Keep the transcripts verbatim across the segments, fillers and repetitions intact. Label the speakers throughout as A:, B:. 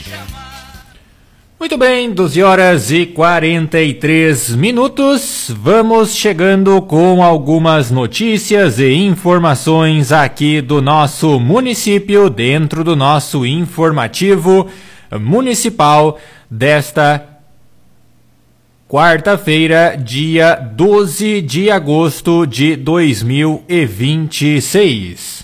A: Muito bem, doze horas e quarenta e três minutos. Vamos chegando com algumas notícias e informações aqui do nosso município, dentro do nosso informativo municipal desta quarta-feira, dia doze de agosto de dois mil e vinte e seis.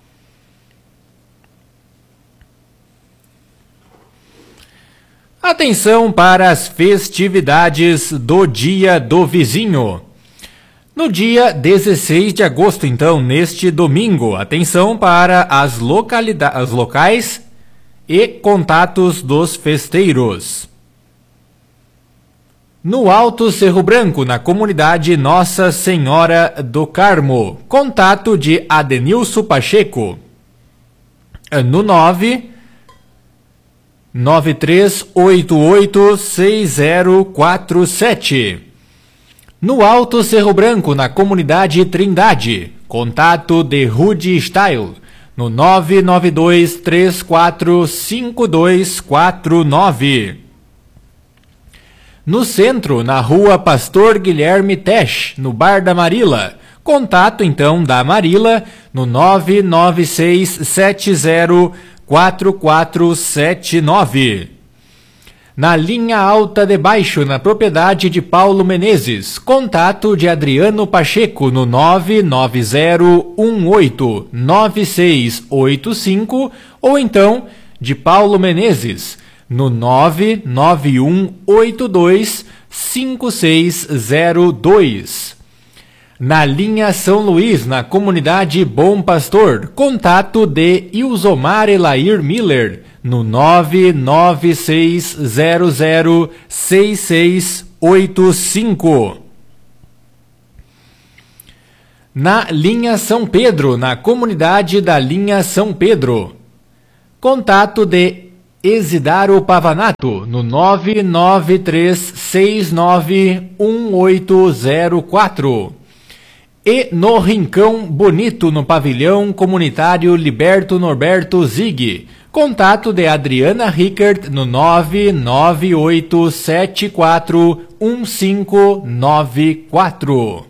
A: Atenção para as festividades do Dia do Vizinho. No dia dezesseis de agosto, então, neste domingo, atenção para as, localidades, as locais e contatos dos festeiros. No Alto Cerro Branco, na comunidade Nossa Senhora do Carmo, contato de Adenilson Pacheco. No nove nove três oito oito seis zero quatro sete. No Alto Cerro Branco, na comunidade Trindade, contato de Rudy Style, no nove nove dois três quatro cinco dois quatro nove. No centro, na rua Pastor Guilherme Tesch, no Bar da Marila, contato então da Marila, no nove nove seis sete zero quatro quatro sete nove. Na linha alta de baixo, na propriedade de Paulo Menezes, contato de Adriano Pacheco no nove nove zero um oito nove seis oito cinco ou então de Paulo Menezes no nove nove um oito dois cinco seis zero dois. Na linha São Luís, na comunidade Bom Pastor, contato de Ilzomar Elair Miller, no nove nove seis zero zero seis seis oito cinco. Na linha São Pedro, na comunidade da linha São Pedro, contato de Esidaro Pavanato, no nove nove três seis nove um oito zero quatro. E no Rincão Bonito, no pavilhão comunitário Liberto Norberto Zig, contato de Adriana Rickert no nove nove oito sete quatro um cinco nove quatro.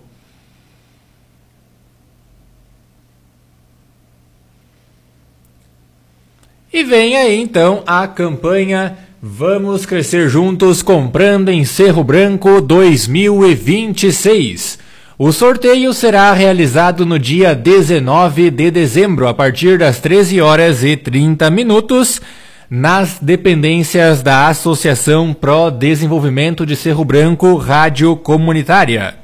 A: E vem aí então a campanha Vamos Crescer Juntos Comprando em Cerro Branco dois mil e vinte e seis. O sorteio será realizado no dia dezenove de dezembro, a partir das treze horas e trinta minutos, nas dependências da Associação Pro Desenvolvimento de Cerro Branco Rádio Comunitária.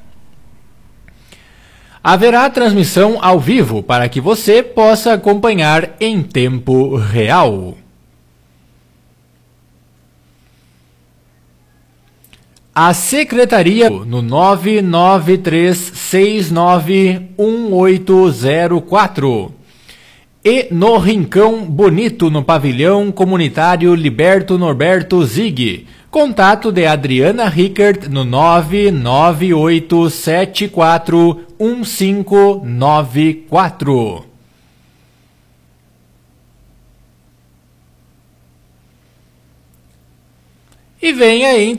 A: Haverá transmissão ao vivo para que você possa acompanhar em tempo real. A Secretaria no nove nove três seis nove um oito zero quatro. E no Rincão Bonito, no pavilhão comunitário Liberto Norberto Zig, contato de Adriana Rickert no nove nove oito sete quatro um cinco nove quatro. E vem aí